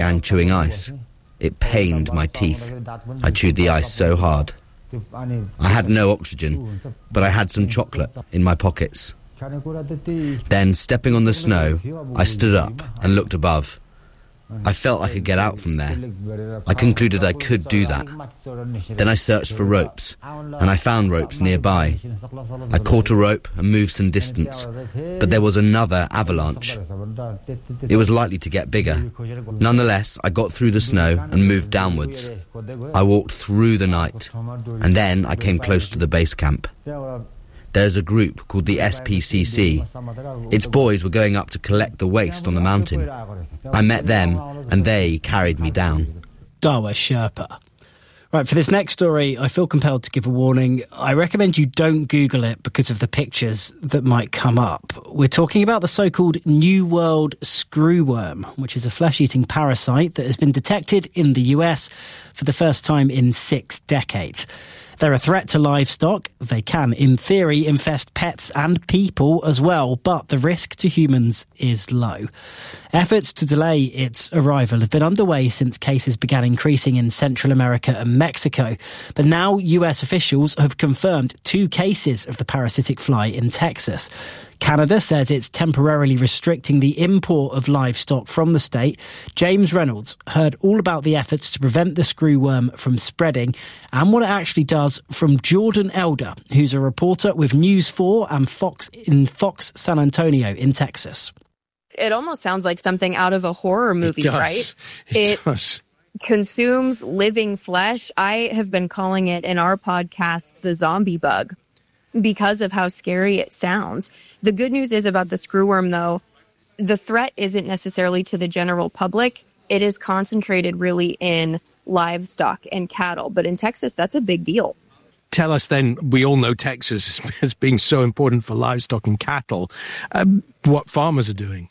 began chewing ice. It pained my teeth. I chewed the ice so hard. I had no oxygen, but I had some chocolate in my pockets. Then, stepping on the snow, I stood up and looked above. I felt I could get out from there. I concluded I could do that. Then I searched for ropes, and I found ropes nearby. I caught a rope and moved some distance, but there was another avalanche. It was likely to get bigger. Nonetheless, I got through the snow and moved downwards. I walked through the night, and then I came close to the base camp. There's a group called the SPCC. Its boys were going up to collect the waste on the mountain. I met them, and they carried me down. Dawa Sherpa. Right, for this next story, I feel compelled to give a warning. I recommend you don't Google it because of the pictures that might come up. We're talking about the so-called New World screwworm, which is a flesh-eating parasite that has been detected in the US for the first time in 6 decades. They're a threat to livestock. They can, in theory, infest pets and people as well, but the risk to humans is low. Efforts to delay its arrival have been underway since cases began increasing in Central America and Mexico. But now US officials have confirmed 2 cases of the parasitic fly in Texas. Canada says it's temporarily restricting the import of livestock from the state. James Reynolds heard all about the efforts to prevent the screwworm from spreading and what it actually does from Jordan Elder, who's a reporter with News 4 and Fox San Antonio in Texas. It almost sounds like something out of a horror movie, right? It does. Consumes living flesh. I have been calling it in our podcast the zombie bug, because of how scary it sounds. The good news is about the screwworm, though, the threat isn't necessarily to the general public. It is concentrated really in livestock and cattle. But in Texas, that's a big deal. Tell us then, we all know Texas as being so important for livestock and cattle, what farmers are doing.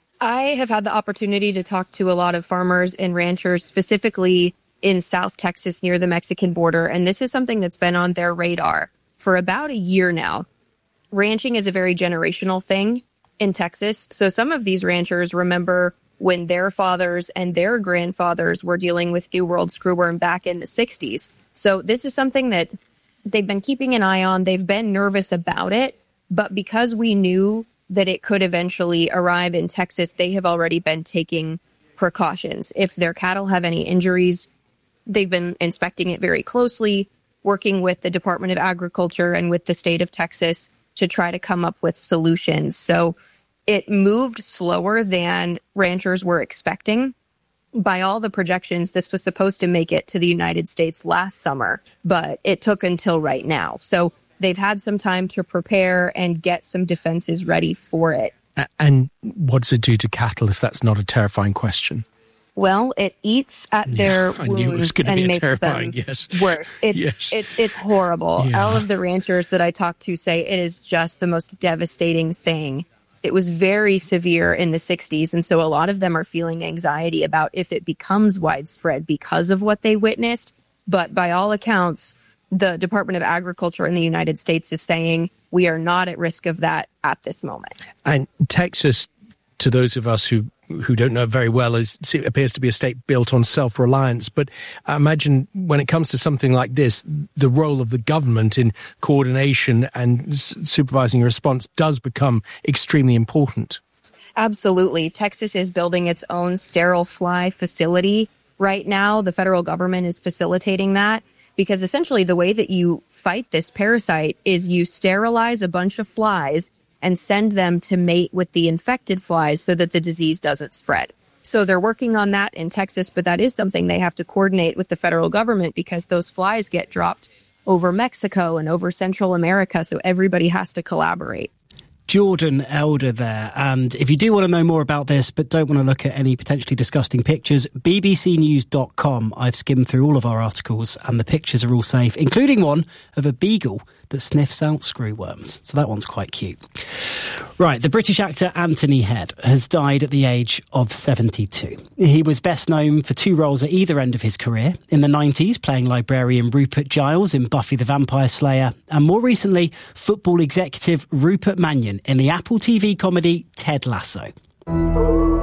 I have had the opportunity to talk to a lot of farmers and ranchers, specifically in South Texas near the Mexican border. And this is something that's been on their radar for about a year now. Ranching is a very generational thing in Texas. So some of these ranchers remember when their fathers and their grandfathers were dealing with New World screwworm back in the 60s. So this is something that they've been keeping an eye on. They've been nervous about it. But because we knew that it could eventually arrive in Texas, they have already been taking precautions. If their cattle have any injuries, they've been inspecting it very closely, working with the Department of Agriculture and with the state of Texas to try to come up with solutions. So it moved slower than ranchers were expecting. By all the projections, this was supposed to make it to the United States last summer, but it took until right now. So they've had some time to prepare and get some defenses ready for it. And what does it do to cattle, if that's not a terrifying question? Well, it eats at their wounds and makes them worse. It's horrible. Yeah. All of the ranchers that I talk to say it is just the most devastating thing. It was very severe in the 60s, and so a lot of them are feeling anxiety about if it becomes widespread because of what they witnessed. But by all accounts, the Department of Agriculture in the United States is saying we are not at risk of that at this moment. And Texas, to those of us who don't know it very well, appears to be a state built on self-reliance. But I imagine when it comes to something like this, the role of the government in coordination and supervising a response does become extremely important. Absolutely. Texas is building its own sterile fly facility right now. The federal government is facilitating that because essentially the way that you fight this parasite is you sterilize a bunch of flies and send them to mate with the infected flies so that the disease doesn't spread. So they're working on that in Texas, but that is something they have to coordinate with the federal government because those flies get dropped over Mexico and over Central America, so everybody has to collaborate. Jordan Elder there. And if you do want to know more about this, but don't want to look at any potentially disgusting pictures, bbcnews.com. I've skimmed through all of our articles and the pictures are all safe, including one of a beagle that sniffs out screwworms. So that one's quite cute. Right, the British actor Anthony Head has died at the age of 72. He was best known for 2 roles at either end of his career. In the 90s, playing librarian Rupert Giles in Buffy the Vampire Slayer, and more recently, football executive Rupert Mannion in the Apple TV comedy Ted Lasso.